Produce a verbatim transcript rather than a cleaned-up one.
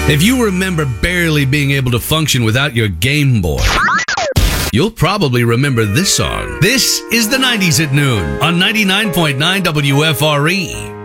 If you remember barely being able to function without your Game Boy, you'll probably remember this song. This is the nineties at noon on ninety-nine point nine W F R E.